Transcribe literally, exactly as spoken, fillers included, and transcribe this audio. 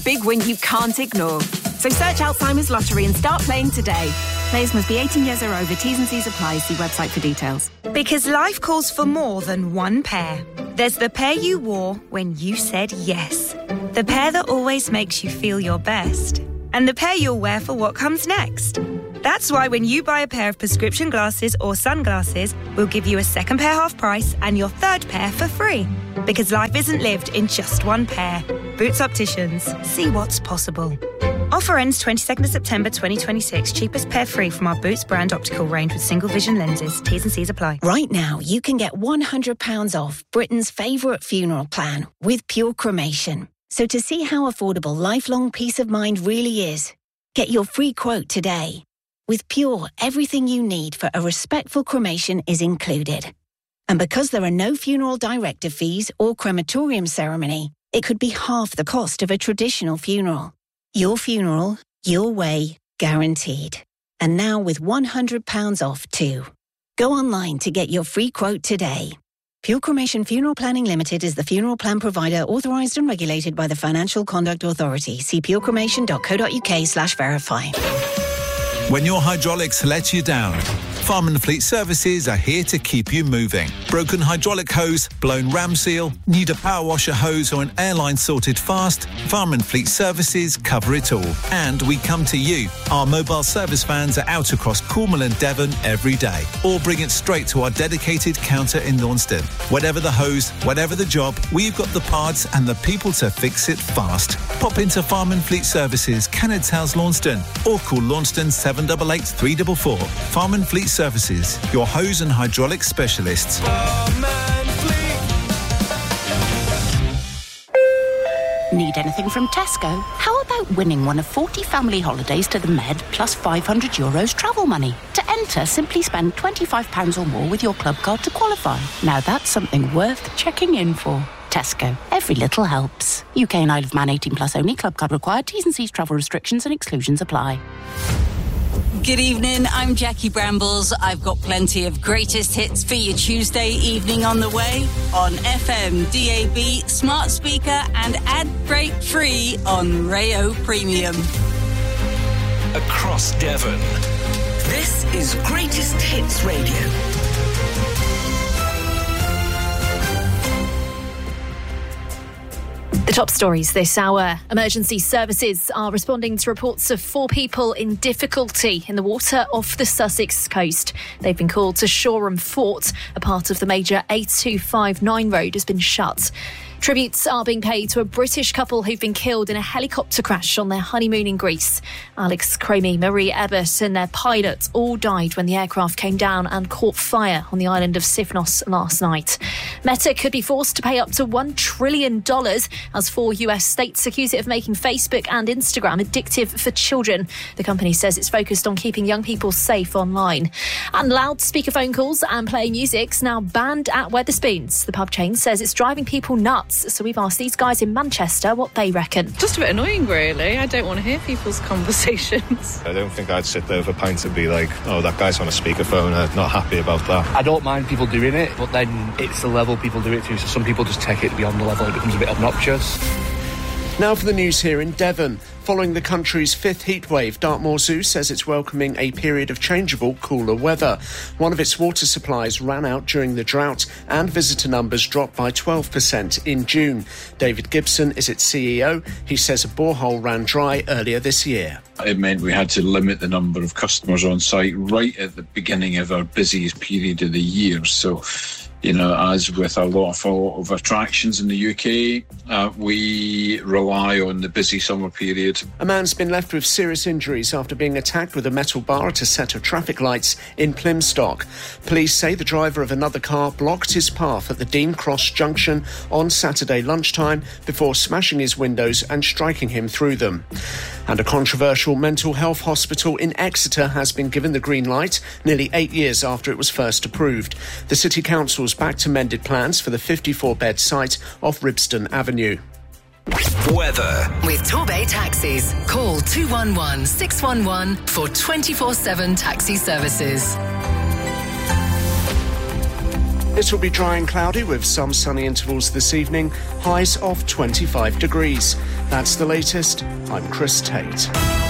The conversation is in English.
big win you can't ignore. So search Alzheimer's Lottery and start playing today. Players must be eighteen years or over. T's and C's apply. See website for details. Because life calls for more than one pair. There's the pair you wore when you said yes. The pair that always makes you feel your best. And the pair you'll wear for what comes next. That's why when you buy a pair of prescription glasses or sunglasses, we'll give you a second pair half price and your third pair for free. Because life isn't lived in just one pair. Boots Opticians. See what's possible. Offer ends twenty-second of September twenty twenty-six. Cheapest pair free from our Boots brand optical range with single vision lenses. T's and C's apply. Right now, you can get one hundred pounds off Britain's favourite funeral plan with Pure Cremation. So to see how affordable lifelong peace of mind really is, get your free quote today. With Pure, everything you need for a respectful cremation is included. And because there are no funeral director fees or crematorium ceremony, it could be half the cost of a traditional funeral. Your funeral, your way, guaranteed. And now with one hundred pounds off too. Go online to get your free quote today. Pure Cremation Funeral Planning Limited is the funeral plan provider authorised and regulated by the Financial Conduct Authority. See purecremation.co.uk slash verify. When your hydraulics let you down, Farm and Fleet Services are here to keep you moving. Broken hydraulic hose, blown ram seal, need a power washer hose or an airline sorted fast? Farm and Fleet Services cover it all. And we come to you. Our mobile service vans are out across Cornwall and Devon every day. Or bring it straight to our dedicated counter in Launceston. Whatever the hose, whatever the job, we've got the parts and the people to fix it fast. Pop into Farm and Fleet Services, Cannods House, Launceston, or call Launceston seven eight eight, three four four. Farm and Fleet Services, your hose and hydraulic specialists. Need anything from Tesco? How about winning one of forty family holidays to the Med plus five hundred euros travel money? To enter, simply spend twenty-five pounds or more with your club card to qualify. Now that's something worth checking in for. Tesco. Every little helps. U K and Isle of Man eighteen plus only. Club card required. T's and C's travel restrictions and exclusions apply. Good evening, I'm Jackie Brambles. I've got plenty of greatest hits for your Tuesday evening on the way on F M, D A B, smart speaker and ad break free on Rayo Premium. Across Devon, this is Greatest Hits Radio. The top stories this hour. Emergency services are responding to reports of four people in difficulty in the water off the Sussex coast. They've been called to Shoreham Fort. A part of the major A two five nine road has been shut. Tributes are being paid to a British couple who've been killed in a helicopter crash on their honeymoon in Greece. Alex Cromie, Marie Ebbett and their pilot all died when the aircraft came down and caught fire on the island of Sifnos last night. Meta could be forced to pay up to one trillion dollars as four U S states accuse it of making Facebook and Instagram addictive for children. The company says it's focused on keeping young people safe online. And loudspeaker phone calls and playing music's now banned at Wetherspoons. The pub chain says it's driving people nuts. So we've asked these guys in Manchester what they reckon. Just a bit annoying, really. I don't want to hear people's conversations. I don't think I'd sit there with a pint and be like, oh, that guy's on a speakerphone, I'm not happy about that. I don't mind people doing it, but then it's the level people do it to. So some people just take it beyond the level, it becomes a bit obnoxious. Now for the news here in Devon. Following the country's fifth heatwave, Dartmoor Zoo says it's welcoming a period of changeable, cooler weather. One of its water supplies ran out during the drought and visitor numbers dropped by twelve percent in June. David Gibson is its C E O. He says a borehole ran dry earlier this year. It meant we had to limit the number of customers on site right at the beginning of our busiest period of the year. So, you know, as with a lot of, a lot of attractions in the U K, uh, we rely on the busy summer period. A man's been left with serious injuries after being attacked with a metal bar at a set of traffic lights in Plymstock. Police say the driver of another car blocked his path at the Dean Cross junction on Saturday lunchtime before smashing his windows and striking him through them. And a controversial mental health hospital in Exeter has been given the green light nearly eight years after it was first approved. The City Council's backed amended plans for the fifty-four bed site off Ribston Avenue. Weather. With Torbay Taxis. Call two one one, six one one for twenty-four seven taxi services. It will be dry and cloudy with some sunny intervals this evening, highs of twenty-five degrees. That's the latest. I'm Chris Tate.